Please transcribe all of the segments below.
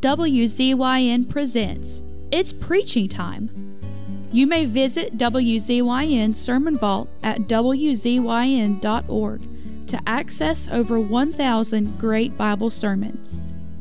WZYN presents. It's preaching time. You may visit WZYN Sermon Vault at WZYN.org to access over 1,000 great Bible sermons.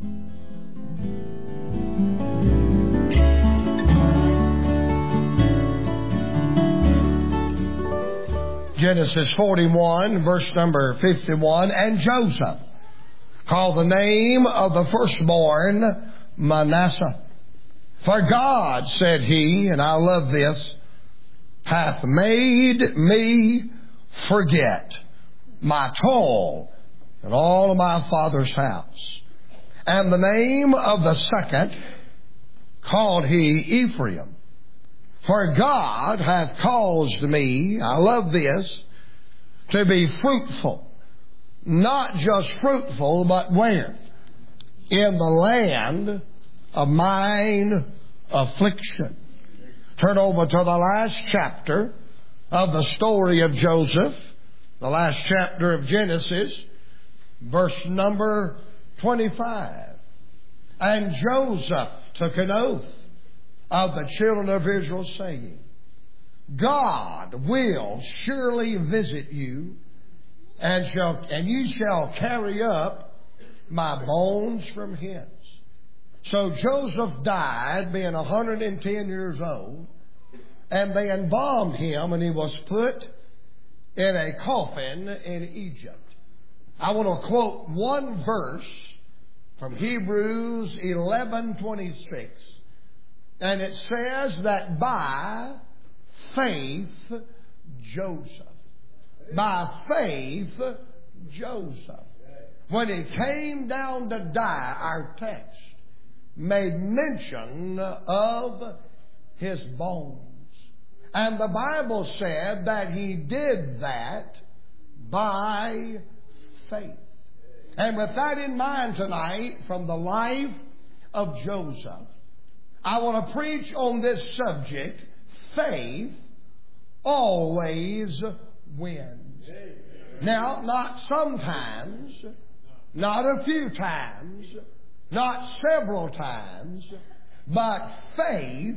Genesis 41, verse number 51, and Joseph called the name of the firstborn Manasseh. For God, said he, and I love this, hath made me forget my toil and all of my father's house. And the name of the second called he Ephraim. For God hath caused me, I love this, to be fruitful. Not just fruitful, but where? In the land of mine affliction. Turn over to the last chapter of the story of Joseph, the last chapter of Genesis, verse number 25. And Joseph took an oath of the children of Israel, saying, God will surely visit you, and you shall carry up my bones from hence. So Joseph died, being 110 years old, and they embalmed him, and he was put in a coffin in Egypt. I want to quote one verse from Hebrews 11:26, and it says that by faith Joseph, when he came down to die, our text made mention of his bones. And the Bible said that he did that by faith. And with that in mind tonight, from the life of Joseph, I want to preach on this subject: faith always wins. Now, not sometimes, not a few times, not several times, but faith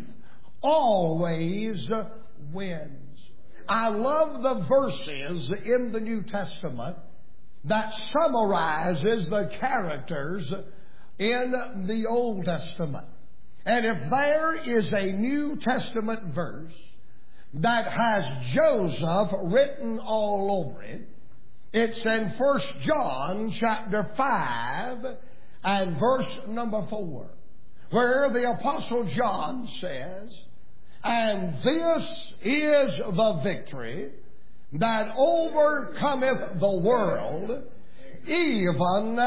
always wins. I love the verses in the New Testament that summarizes the characters in the Old Testament. And if there is a New Testament verse that has Joseph written all over it, it's in 1 John chapter 5 and verse number 4, where the Apostle John says, and this is the victory that overcometh the world, even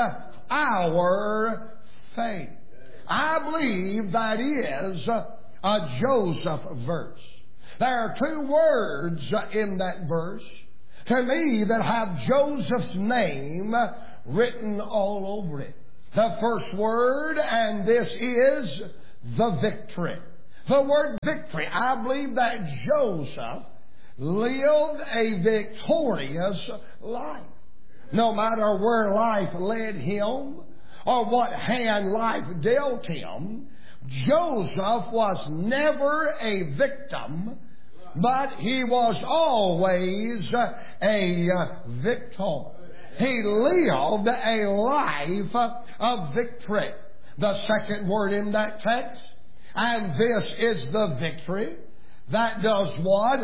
our faith. I believe that is a Joseph verse. There are two words in that verse to me that have Joseph's name written all over it. The first word, and this is the victory. The word victory. I believe that Joseph lived a victorious life. No matter where life led him or what hand life dealt him, Joseph was never a victim, but he was always a victor. He lived a life of victory. The second word in that text, and this is the victory that does what?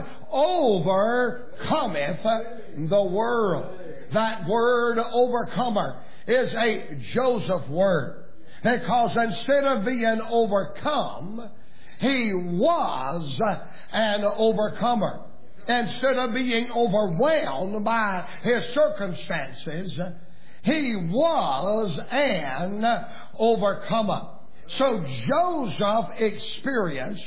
Overcometh the world. That word overcomer is a Joseph word, because instead of being overcome, he was an overcomer. Instead of being overwhelmed by his circumstances, he was an overcomer. So Joseph experienced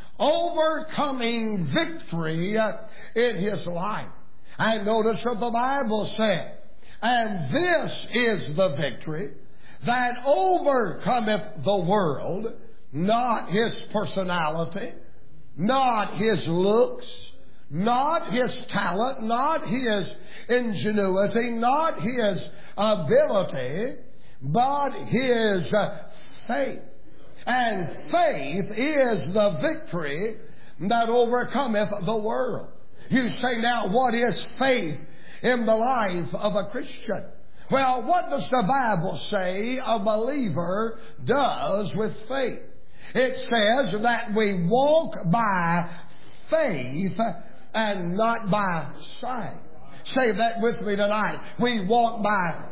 overcoming victory in his life. And notice what the Bible said, and this is the victory that overcometh the world, not his personality, not his looks, not his talent, not his ingenuity, not his ability, but his faith. And faith is the victory that overcometh the world. You say, now, what is faith in the life of a Christian? Well, what does the Bible say a believer does with faith? It says that we walk by faith and not by sight. Say that with me tonight. We walk by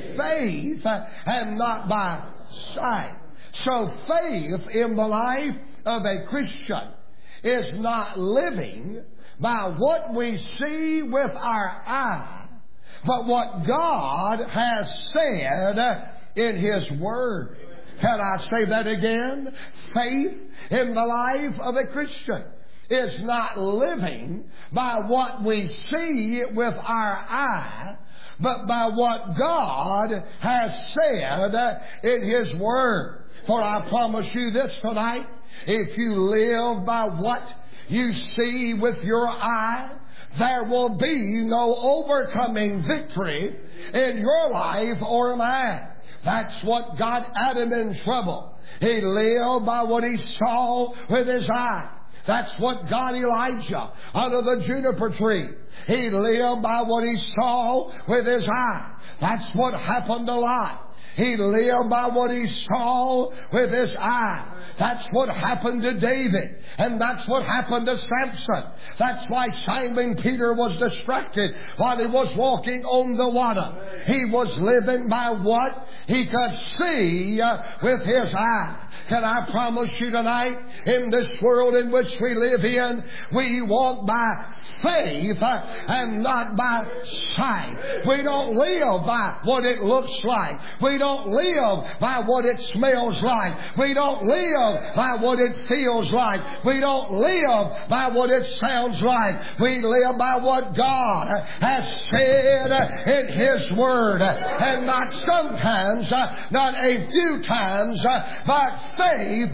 faith and not by sight. So faith in the life of a Christian is not living by what we see with our eye, but what God has said in His Word. Can I say that again? Faith in the life of a Christian is not living by what we see with our eye, but by what God has said in His Word. For I promise you this tonight, if you live by what you see with your eye, there will be no overcoming victory in your life or mine. That's what got Adam in trouble. He lived by what he saw with his eye. That's what got Elijah under the juniper tree. He lived by what he saw with his eye. That's what happened to Lot. He lived by what he saw with his eye. That's what happened to David. And that's what happened to Samson. That's why Simon Peter was distracted while he was walking on the water. He was living by what he could see with his eye. Can I promise you tonight, in this world in which we live in, we walk by faith and not by sight. We don't live by what it looks like. We don't live by what it smells like. We don't live by what it feels like. We don't live by what it sounds like. We live by what God has said in His Word. And not sometimes, not a few times, but faith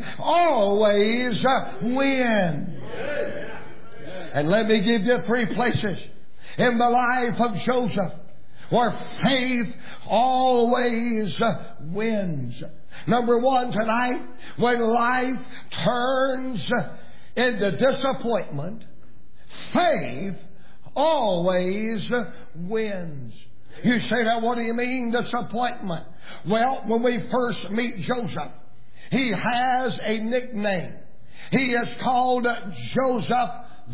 always wins. And let me give you 3 places in the life of Joseph where faith always wins. Number 1 tonight, when life turns into disappointment, faith always wins. You say, now what do you mean disappointment? Well, when we first meet Joseph, he has a nickname. He is called Joseph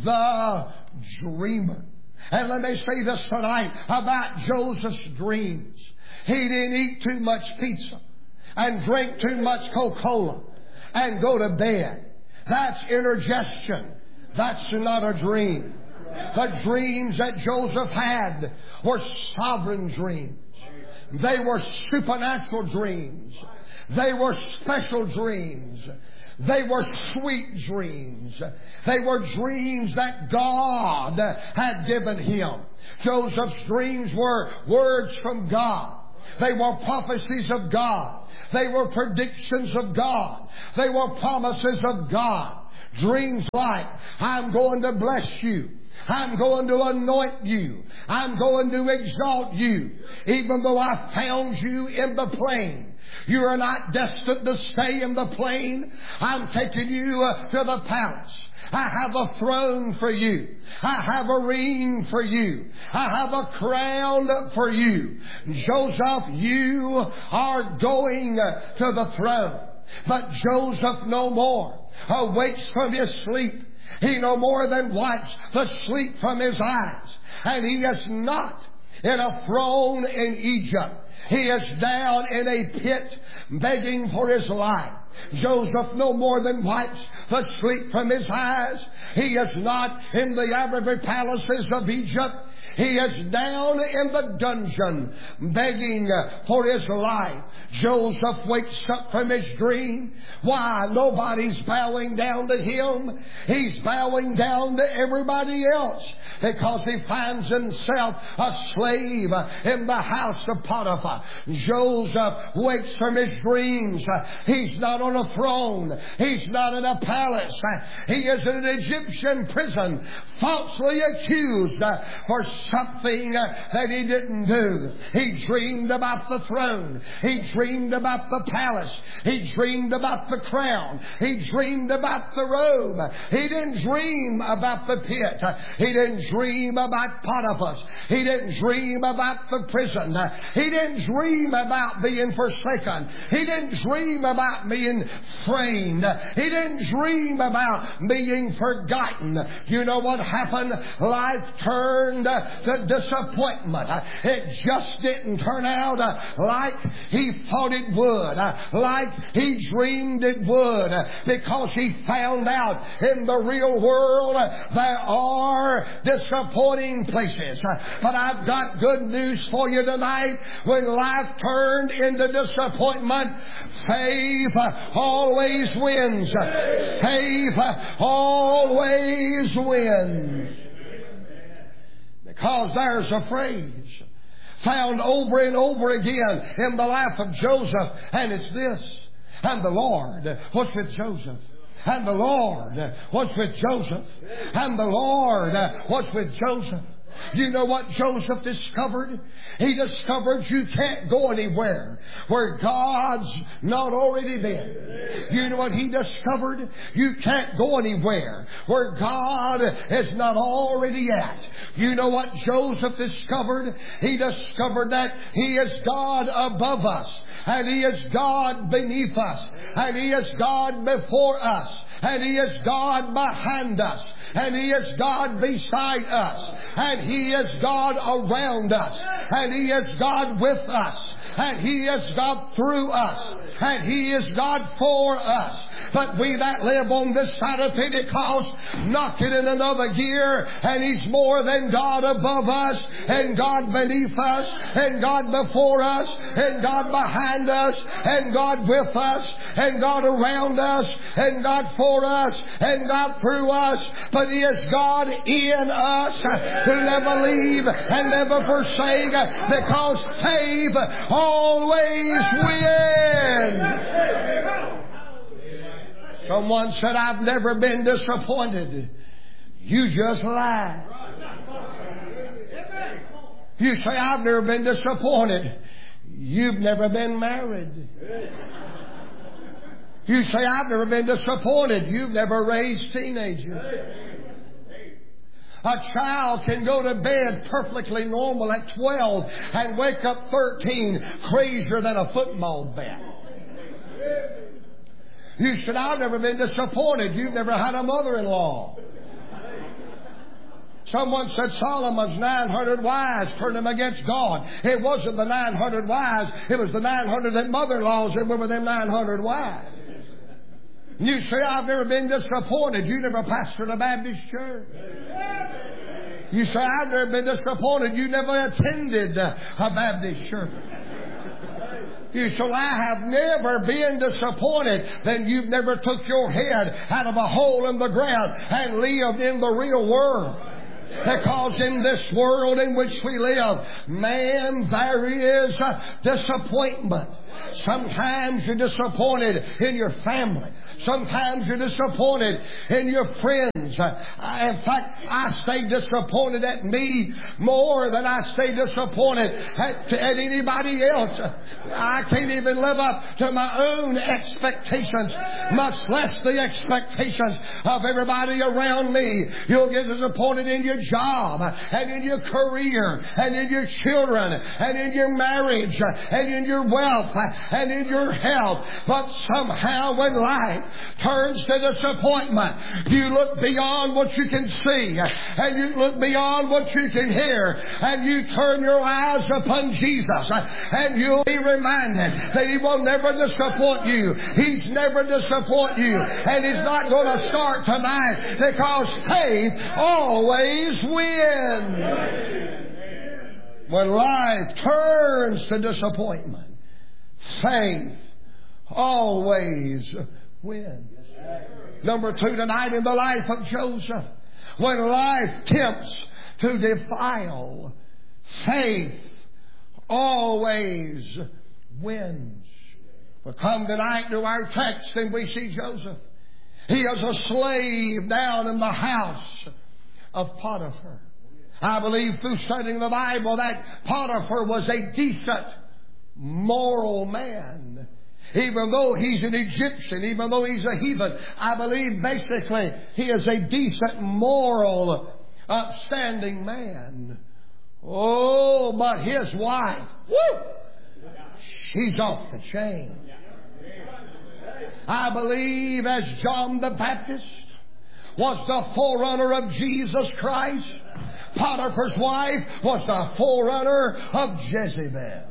the Dreamer. And let me say this tonight about Joseph's dreams. He didn't eat too much pizza and drink too much Coca-Cola and go to bed. That's indigestion. That's not a dream. The dreams that Joseph had were sovereign dreams. They were supernatural dreams. They were special dreams. They were sweet dreams. They were dreams that God had given him. Joseph's dreams were words from God. They were prophecies of God. They were predictions of God. They were promises of God. Dreams like, I'm going to bless you. I'm going to anoint you. I'm going to exalt you. Even though I found you in the plain, you are not destined to stay in the plain. I'm taking you to the palace. I have a throne for you. I have a ring for you. I have a crown for you. Joseph, you are going to the throne. But Joseph no more awakes from his sleep. He no more than wipes the sleep from his eyes. And he is not in a throne in Egypt. He is down in a pit begging for his life. Joseph no more than wipes the sleep from his eyes. He is not in the ivory palaces of Egypt. He is down in the dungeon begging for his life. Joseph wakes up from his dream. Why? Nobody's bowing down to him. He's bowing down to everybody else because he finds himself a slave in the house of Potiphar. Joseph wakes from his dreams. He's not on a throne. He's not in a palace. He is in an Egyptian prison, falsely accused for something that he didn't do. He dreamed about the throne. He dreamed about the palace. He dreamed about the crown. He dreamed about the robe. He didn't dream about the pit. He didn't dream about Potiphar. He didn't dream about the prison. He didn't dream about being forsaken. He didn't dream about being framed. He didn't dream about being forgotten. You know what happened? Life turned to disappointment. It just didn't turn out like he thought it would, like he dreamed it would, because he found out in the real world there are disappointing places. But I've got good news for you tonight. When life turned into disappointment, faith always wins. Faith always wins. Because there's a phrase found over and over again in the life of Joseph, and it's this: and the Lord was with Joseph. And the Lord was with Joseph. And the Lord was with Joseph. You know what Joseph discovered? He discovered you can't go anywhere where God's not already been. You know what he discovered? You can't go anywhere where God is not already at. You know what Joseph discovered? He discovered that he is God above us, and he is God beneath us, and he is God before us, and he is God behind us, and he is God beside us, and he is God around us, and he is God with us, and he is God through us, and he is God for us. But we that live on this side of Pentecost knock it in another gear, and he's more than God above us, and God beneath us, and God before us, and God behind us, and God with us, and God around us, and God for us, and God through us. But he is God in us, who never leave and never forsake, because faith always wins. Someone said, I've never been disappointed. You just lied. You say, I've never been disappointed. You've never been married. You say, I've never been disappointed. You've never raised teenagers. A child can go to bed perfectly normal at 12 and wake up 13 crazier than a football bat. You said, I've never been disappointed. You've never had a mother-in-law. Someone said Solomon's 900 wives turned him against God. It wasn't the 900 wives. It was the 900 that mother-in-laws that were with them 900 wives. You say, I've never been disappointed. You never pastored a Baptist church. You say, I've never been disappointed. You never attended a Baptist church. You say, I have never been disappointed. Then you've never took your head out of a hole in the ground and lived in the real world. Because in this world in which we live, man, there is disappointment. Sometimes you're disappointed in your family. Sometimes you're disappointed in your friends. In fact, I stay disappointed at me more than I stay disappointed at anybody else. I can't even live up to my own expectations, much less the expectations of everybody around me. You'll get disappointed in your job, and in your career, and in your children, and in your marriage, and in your wealth, and in your health. But somehow when life turns to disappointment, you look beyond what you can see, and you look beyond what you can hear, and you turn your eyes upon Jesus, and you'll be reminded that he will never disappoint you. He's never disappoint you, and he's not going to start tonight, because faith always wins. When life turns to disappointment, faith always wins. Number two tonight in the life of Joseph, when life tempts to defile, faith always wins. We come tonight to our text and we see Joseph. He is a slave down in the house of Potiphar. I believe through studying the Bible that Potiphar was a decent, moral man. Even though he's an Egyptian, even though he's a heathen, I believe basically he is a decent, moral, upstanding man. Oh, but his wife, woo, she's off the chain. I believe as John the Baptist was the forerunner of Jesus Christ, Potiphar's wife was the forerunner of Jezebel.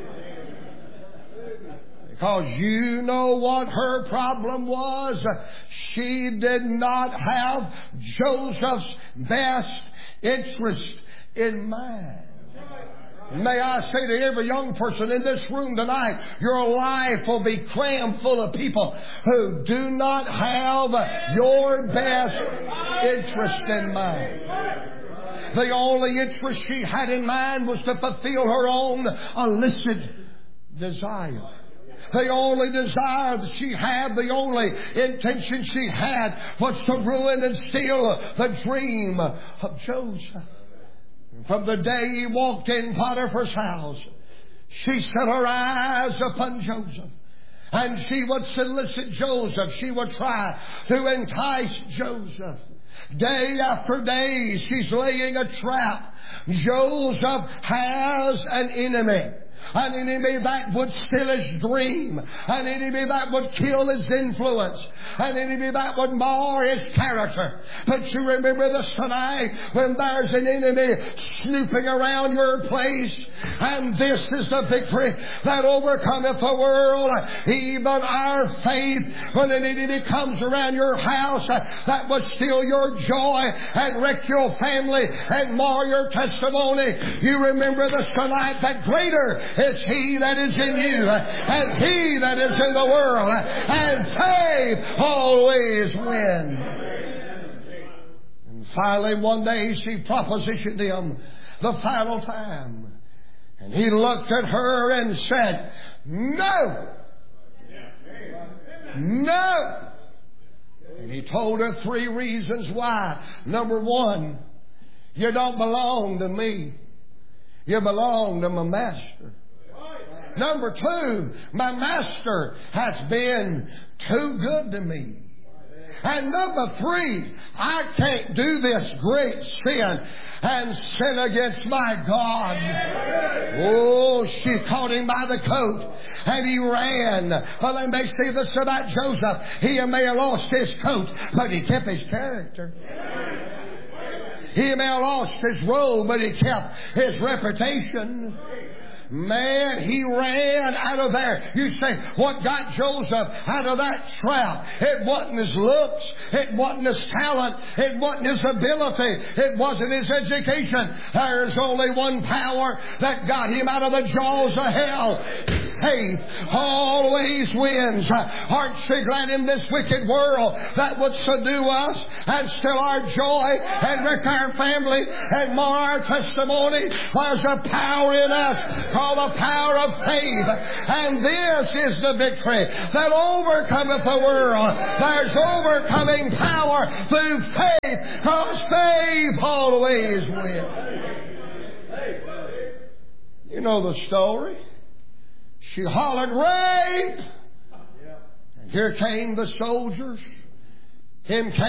Because you know what her problem was? She did not have Joseph's best interest in mind. May I say to every young person in this room tonight, your life will be crammed full of people who do not have your best interest in mind. The only interest she had in mind was to fulfill her own illicit desire. The only desire that she had, the only intention she had was to ruin and steal the dream of Joseph. From the day he walked in Potiphar's house, she set her eyes upon Joseph. And she would solicit Joseph. She would try to entice Joseph. Day after day, she's laying a trap. Joseph has an enemy. An enemy that would steal his dream. An enemy that would kill his influence. An enemy that would mar his character. But you remember this tonight, when there's an enemy snooping around your place, and this is the victory that overcometh the world, even our faith. When an enemy comes around your house that would steal your joy and wreck your family and mar your testimony, you remember this tonight, that greater is He that is in you and he that is in the world, and faith always wins. And finally one day she propositioned him the final time, and he looked at her and said, "No! No!" And he told her 3 reasons why. Number 1, you don't belong to me. You belong to my master. Number 2, my master has been too good to me. And number 3, I can't do this great sin and sin against my God. Oh, she caught him by the coat and he ran. Well, let me say this about Joseph. He may have lost his coat, but he kept his character. He may have lost his robe, but he kept his reputation. Man, he ran out of there. You say, what got Joseph out of that trap? It wasn't his looks. It wasn't his talent. It wasn't his ability. It wasn't his education. There's only one power that got him out of the jaws of hell. Faith always wins. Aren't you glad in this wicked world that would subdue us and steal our joy and wreck our family and mar our testimony? There's a power in us called the power of faith. And this is the victory that overcometh the world. There's overcoming power through faith, because faith always wins. You know the story. She hollered, "Rape!" And here came the soldiers. Him came